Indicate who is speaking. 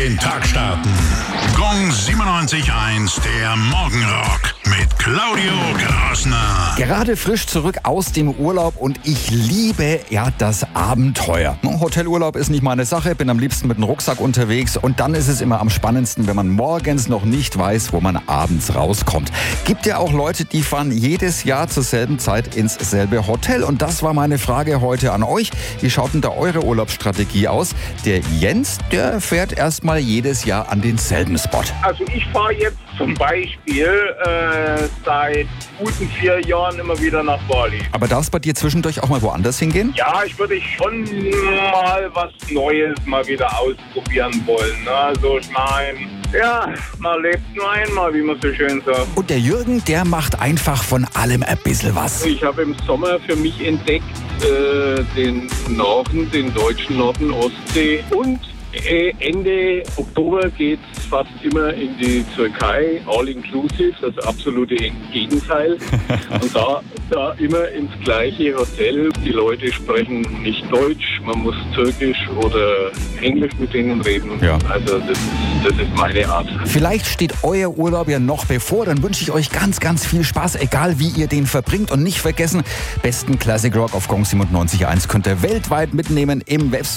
Speaker 1: den Tag starten. Gong 97.1, der Morgenrock mit Claudio Krasner.
Speaker 2: Gerade frisch zurück aus dem Urlaub und ich liebe das Abenteuer. Hotelurlaub ist nicht meine Sache, bin am liebsten mit dem Rucksack unterwegs und dann ist es immer am spannendsten, wenn man morgens noch nicht weiß, wo man abends rauskommt. Gibt ja auch Leute, die fahren jedes Jahr zur selben Zeit ins selbe Hotel und das war meine Frage heute an euch. Wie schaut denn da eure Urlaubsstrategie aus? Der Jens, der fährt erstmal jedes Jahr an denselben Spot.
Speaker 3: Also ich fahre jetzt zum Beispiel seit guten 4 Jahren immer wieder nach Bali.
Speaker 2: Aber darf es bei dir zwischendurch auch mal woanders hingehen?
Speaker 3: Ja, ich würde schon mal was Neues mal wieder ausprobieren wollen. Ne? Also ich meine, ja, man lebt nur einmal, wie man so schön sagt.
Speaker 2: Und der Jürgen, der macht einfach von allem ein bisschen was.
Speaker 4: Ich habe im Sommer für mich entdeckt den Norden, den deutschen Norden, Ostsee und Ende Oktober geht es fast immer in die Türkei, all inclusive, das absolute Gegenteil. Und da immer ins gleiche Hotel. Die Leute sprechen nicht Deutsch, man muss Türkisch oder Englisch mit denen reden.
Speaker 2: Ja.
Speaker 4: Also das ist meine Art.
Speaker 2: Vielleicht steht euer Urlaub ja noch bevor, dann wünsche ich euch ganz, ganz viel Spaß, egal wie ihr den verbringt. Und nicht vergessen, besten Classic Rock auf Gong 97.1 könnt ihr weltweit mitnehmen im